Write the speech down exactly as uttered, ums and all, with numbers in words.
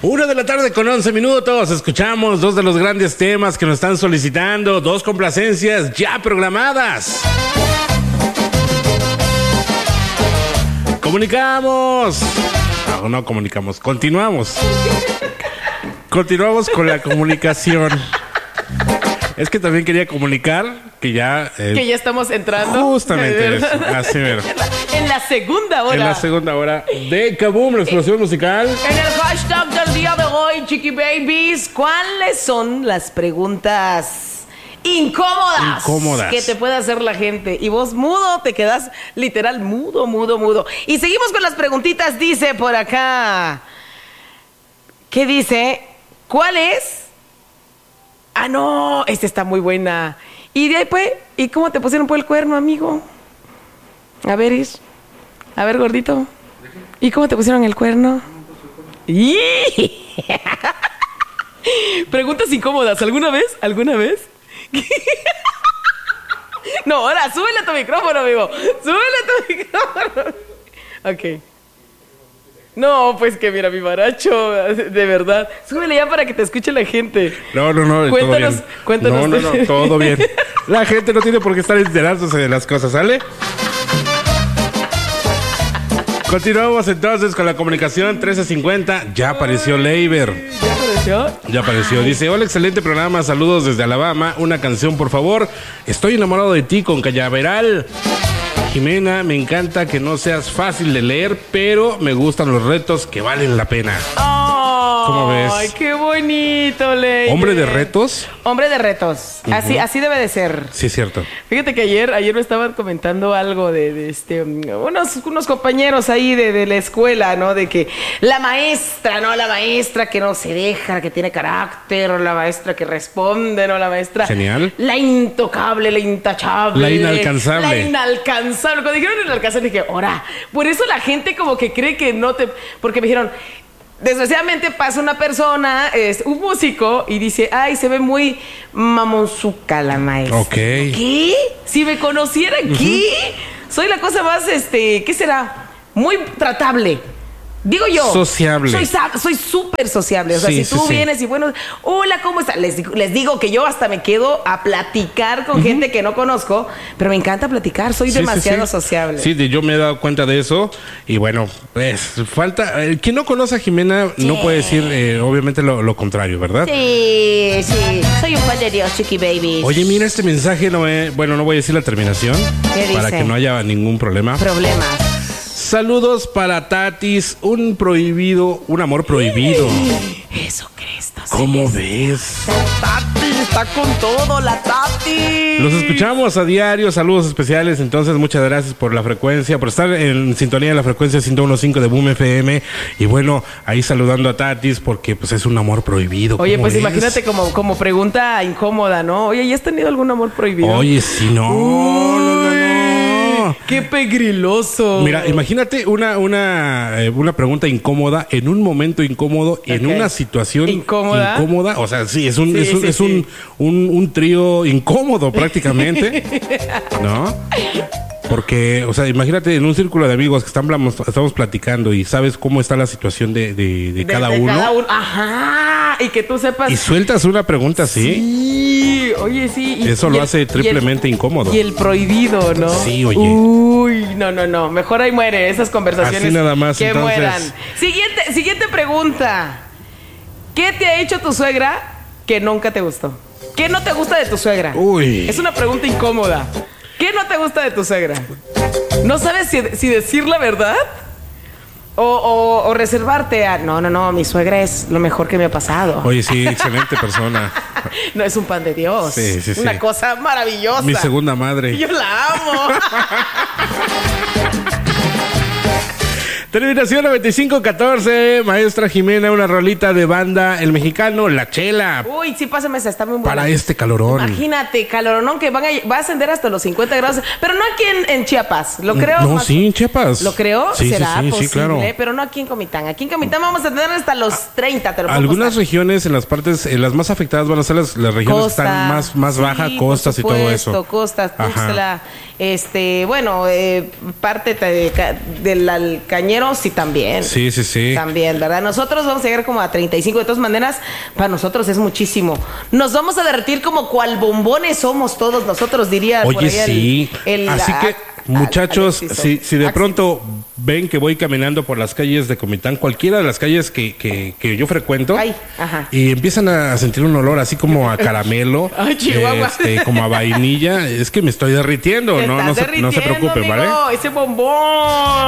Una de la tarde con once minutos. Escuchamos dos de los grandes temas que nos están solicitando. Dos complacencias ya programadas. Comunicamos. No, no comunicamos. Continuamos. Continuamos con la comunicación. Es que también quería comunicar que ya... Eh, que ya estamos entrando. Justamente eso. Así mero. En la, en la segunda hora. En la segunda hora de Kaboom, la explosión musical. En el hashtag del día de hoy, Chiqui Babies, ¿cuáles son las preguntas incómodas, incómodas que te puede hacer la gente? Y vos mudo, te quedas literal mudo, mudo, mudo. Y seguimos con las preguntitas. Dice por acá... ¿Qué dice? ¿Cuál es? Ah, no, esta está muy buena. Y de ahí, pues, ¿y cómo te pusieron por el cuerno, amigo? A ver, Is. A ver, gordito. ¿Y cómo te pusieron el cuerno? ¡Y! Preguntas incómodas. ¿Alguna vez? ¿Alguna vez? No, ahora, súbele a tu micrófono, amigo. Súbele a tu micrófono. Ok. No, pues que mira, mi maracho, de verdad. Súbele ya para que te escuche la gente. No, no, no, cuéntanos, todo bien. Cuéntanos. No, no, no, todo bien. La gente no tiene por qué estar enterándose de las cosas, ¿sale? Continuamos entonces con la comunicación trece cincuenta. Ya apareció Leiber. ¿Ya apareció? Ya apareció. Dice, hola, excelente programa, saludos desde Alabama. Una canción, por favor. Estoy enamorado de ti con Cañaveral. Jimena, me encanta que no seas fácil de leer, pero me gustan los retos que valen la pena. Oh, ¿cómo ves? Ay, qué bonito, Ley. ¿Hombre de retos? Hombre de retos. Uh-huh. Así, así debe de ser. Sí, es cierto. Fíjate que ayer, ayer me estaban comentando algo de, de este, unos, unos compañeros ahí de, de la escuela, ¿no? De que la maestra, ¿no? La maestra que no se deja, que tiene carácter, o la maestra que responde, ¿no? La maestra. Genial. La intocable, la intachable. La inalcanzable. La inalcanzable. Cuando dijeron inalcanzable, dije, ora. Por eso la gente como que cree que no te... Porque me dijeron... Desgraciadamente pasa una persona, es un músico, y dice, ay, se ve muy mamonzuca la maestra. Ok. ¿Qué? Si me conocieran, uh-huh. ¿Qué? Soy la cosa más, este, ¿qué será? Muy tratable. Digo yo. Sociable. Soy soy súper sociable. O sea, sí, si tú sí, vienes sí. y bueno, hola, ¿cómo estás? Les, les digo que yo hasta me quedo a platicar con uh-huh. gente que no conozco, pero me encanta platicar. Soy sí, demasiado sí, sí. sociable. Sí, yo me he dado cuenta de eso. Y bueno, pues falta. Eh, quien no conoce a Jimena sí. no puede decir, eh, obviamente, lo, lo contrario, ¿verdad? Sí, sí. Soy un pan de Dios, Chiqui Baby. Oye, mira este mensaje. No me, bueno, no voy a decir la terminación. ¿Qué dice? Para que no haya ningún problema. Problemas. Saludos para Tatis, un prohibido, un amor prohibido. Eso crees. ¿Cómo ves? La Tati está con todo, la Tati. Los escuchamos a diario, saludos especiales. Entonces, muchas gracias por la frecuencia, por estar en sintonía de la frecuencia ciento uno punto cinco de Boom F M. Y bueno, ahí saludando a Tatis porque pues es un amor prohibido. Oye, pues ves? Imagínate como, como pregunta incómoda, ¿no? Oye, ¿ya has tenido algún amor prohibido? Oye, sí, no, no, no, no. ¡Qué pegriloso! Mira, imagínate una, una, eh, una pregunta incómoda en un momento incómodo, okay. en una situación incómoda. incómoda. O sea, sí, es un, sí, es un, sí, es sí. un, un, un trío incómodo prácticamente, ¿no? Porque, o sea, imagínate en un círculo de amigos que estamos, estamos platicando y sabes cómo está la situación de, de, de, de cada de uno. Cada uno. Ajá, y que tú sepas. Y sueltas una pregunta así. Sí, oye, sí. Y, Eso y lo el, hace triplemente y el, incómodo. Y el prohibido, ¿no? Sí, oye. Uy, no, no, no. Mejor ahí muere esas conversaciones. Así nada más, que entonces... mueran. Siguiente, siguiente pregunta. ¿Qué te ha hecho tu suegra que nunca te gustó? ¿Qué no te gusta de tu suegra? Uy. Es una pregunta incómoda. ¿Qué no te gusta de tu suegra? ¿No sabes si, si decir la verdad? O, o, o reservarte a... No, no, no, mi suegra es lo mejor que me ha pasado. Oye, sí, excelente persona. No, es un pan de Dios. Sí, sí, Una sí. cosa maravillosa. Mi segunda madre. Yo la amo. Terminación noventa y cinco catorce, maestra Jimena, una rolita de banda, el mexicano, La Chela. Uy, sí, pásame esa, está muy buena. Para este calorón. Imagínate, calorón que van a, va a ascender hasta los cincuenta grados, pero no aquí en, en Chiapas, lo creo. No, más, sí, en Chiapas. ¿Lo creo? Sí, ¿Será sí, sí, posible? sí, claro. Pero no aquí en Comitán. Aquí en Comitán vamos a tener hasta los treinta, te lo puedo Algunas costar. regiones, en las partes, en las más afectadas van a ser las, las regiones Costa, que están más, más sí, bajas, costas por supuesto, y todo eso. Costas, Tuxtla, este, bueno, eh, parte de, del Cañero pero sí también. Sí, sí, sí. También, ¿verdad? Nosotros vamos a llegar como a treinta y cinco. De todas maneras, para nosotros es muchísimo. Nos vamos a derretir como cual bombones somos todos nosotros, diría. Oye, por ahí el- sí. el- Así a- que, a- muchachos, Alexis, si, si de Axel. pronto ven que voy caminando por las calles de Comitán, cualquiera de las calles que, que, que yo frecuento, Ay, ajá. y empiezan a sentir un olor así como a caramelo, Ay, Chihuahua. este, como a vainilla, es que me estoy derritiendo, Te no, estás no, se, no se derritiendo, preocupen, ¿vale? amigo, ese bombón.